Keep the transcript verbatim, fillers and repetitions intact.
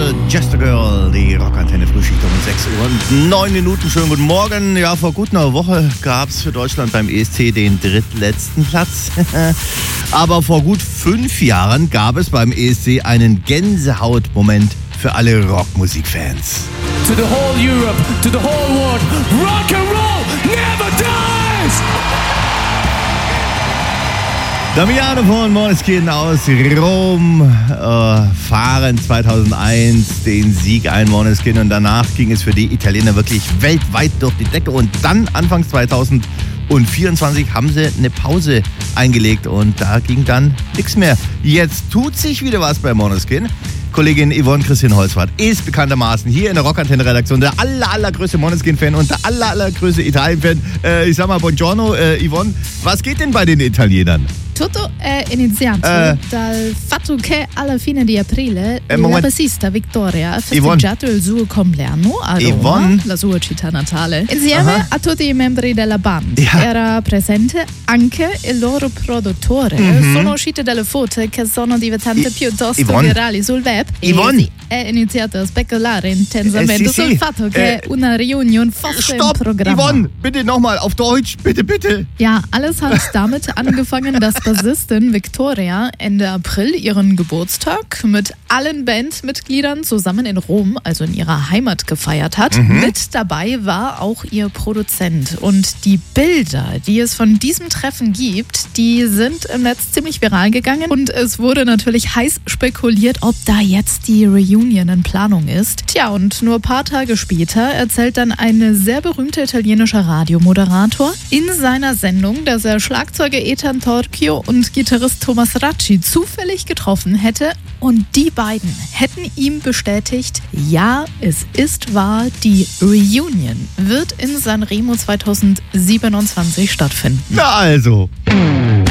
Just a Girl, die Rockantenne Frühschicht um sechs Uhr und neun Minuten. Schönen guten Morgen. Ja, vor gut einer Woche gab es für Deutschland beim E S C den drittletzten Platz. Aber vor gut fünf Jahren gab es beim E S C einen Gänsehautmoment für alle Rockmusikfans. To the whole Europe, to the whole world, rock and roll never dies! Damiano von Måneskin aus Rom äh, fahren zweitausendeins den Sieg ein, Måneskin, und danach ging es für die Italiener wirklich weltweit durch die Decke und dann Anfangs zweitausendvierundzwanzig haben sie eine Pause eingelegt und da ging dann nichts mehr. Jetzt tut sich wieder was bei Måneskin. Kollegin Yvonne Christine Holzwart ist bekanntermaßen hier in der Rockantenne-Redaktion der aller, allergrößte Måneskin-Fan und der aller, allergrößte Italien-Fan. Äh, ich sag mal, buongiorno, äh, Yvonne, was geht denn bei den Italienern? Tutto è iniziato Eh. dal fatto che alla fine di aprile Eh, la moment. bassista Victoria ha Yvonne. festeggiato il suo compleanno a Roma, Yvonne. la sua città natale, insieme Aha. a tutti i membri della band. Ja. Era presente anche il loro produttore. Mhm. Sono uscite delle foto che sono diventate I- piuttosto Yvonne. virali sul web. Yvonne. E sì, è iniziato a speculare intensamente Eh, sì, sul sì. fatto che Eh, una reunion fosse Stopp, in programma. Yvonne, bitte nochmal auf Deutsch, bitte, bitte. Ja, alles hat damit angefangen, dass Bassistin Victoria Ende April ihren Geburtstag mit allen Bandmitgliedern zusammen in Rom, also in ihrer Heimat, gefeiert hat. Mhm. Mit dabei war auch ihr Produzent. Und die Bilder, die es von diesem Treffen gibt, die sind im Netz ziemlich viral gegangen. Und es wurde natürlich heiß spekuliert, ob da jetzt die Reunion in Planung ist. Tja, und nur ein paar Tage später erzählt dann ein sehr berühmter italienischer Radiomoderator in seiner Sendung, dass er Schlagzeuger Ethan Torchio und Gitarrist Thomas Racci zufällig getroffen hätte und die beiden hätten ihm bestätigt, ja, es ist wahr, die Reunion wird in Sanremo zweitausendsiebenundzwanzig stattfinden. Na also.